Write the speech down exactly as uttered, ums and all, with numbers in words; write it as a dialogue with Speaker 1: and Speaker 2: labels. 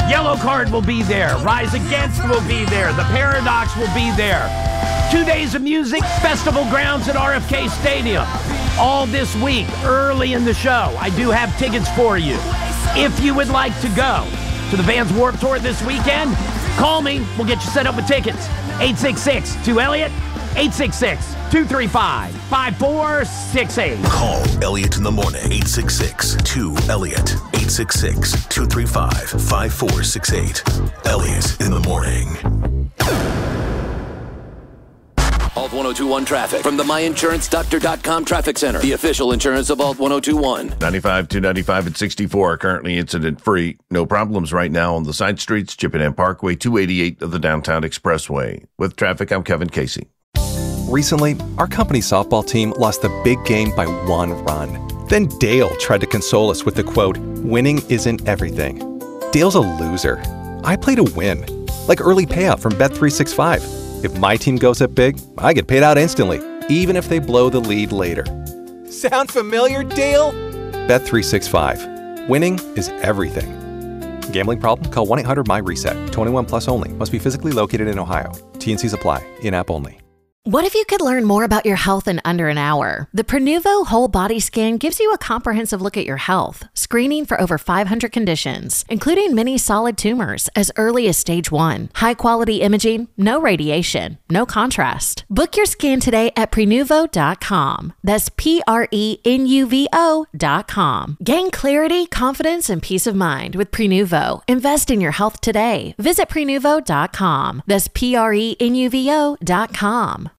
Speaker 1: Yellow Card will be there. Rise Against will be there. The Paradox will be there. Two days of music, festival grounds at R F K Stadium. All this week, early in the show, I do have tickets for you. If you would like to go to the Vans Warped Tour this weekend, call me. We'll get you set up with tickets. eight six six, two Elliott, eight six six, two three five, five four six eight.
Speaker 2: Call Elliott in the morning, eight six six, two Elliott, eight six six, two three five, five four six eight. Elliott in the morning.
Speaker 3: Alt ten twenty-one traffic from the my insurance doctor dot com Traffic Center, the official insurance of Alt ten twenty-one.
Speaker 4: ninety-five, two ninety-five at sixty-four, currently incident free. No problems right now on the side streets, Chippenham Parkway, two eighty-eight of the Downtown Expressway. With traffic, I'm Kevin Casey.
Speaker 5: Recently, our company softball team lost the big game by one run. Then Dale tried to console us with the quote, "Winning isn't everything." Dale's a loser. I play to win. Like early payout from Bet three sixty-five. If my team goes up big, I get paid out instantly, even if they blow the lead later. Sound familiar, Dale? Bet three sixty-five. Winning is everything. Gambling problem? Call one eight hundred M Y reset. twenty-one plus only. Must be physically located in Ohio. T N Cs apply. In-app only.
Speaker 6: What if you could learn more about your health in under an hour? The Prenuvo Whole Body Scan gives you a comprehensive look at your health, screening for over five hundred conditions, including many solid tumors as early as stage one. High-quality imaging, no radiation, no contrast. Book your scan today at Prenuvo dot com. That's P R E N U V O dot com. Gain clarity, confidence, and peace of mind with Prenuvo. Invest in your health today. Visit Prenuvo dot com. That's P R E N U V O dot com.